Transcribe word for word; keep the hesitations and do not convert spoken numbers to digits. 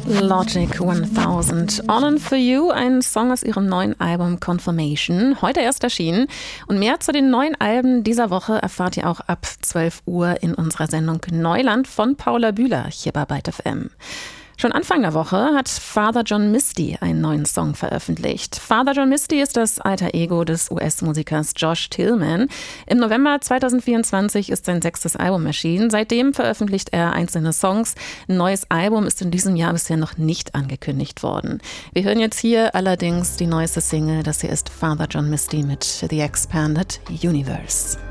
Logic tausend. All In For You, ein Song aus ihrem neuen Album Confirmation, heute erst erschienen. Und mehr zu den neuen Alben dieser Woche erfahrt ihr auch ab zwölf Uhr in unserer Sendung Neuland von Paula Bühler hier bei Byte F M. Schon Anfang der Woche hat Father John Misty einen neuen Song veröffentlicht. Father John Misty ist das Alter Ego des U S-Musikers Josh Tillman. Im November zweitausendvierundzwanzig ist sein sechstes Album erschienen. Seitdem veröffentlicht er einzelne Songs. Ein neues Album ist in diesem Jahr bisher noch nicht angekündigt worden. Wir hören jetzt hier allerdings die neueste Single. Das hier ist Father John Misty mit The Expanded Universe.